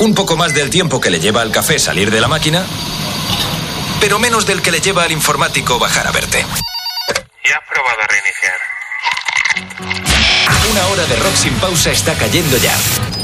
Un poco más del tiempo que le lleva al café salir de la máquina, pero menos del que le lleva al informático bajar a verte. Ya has probado a reiniciar. Una hora de rock sin pausa está cayendo ya.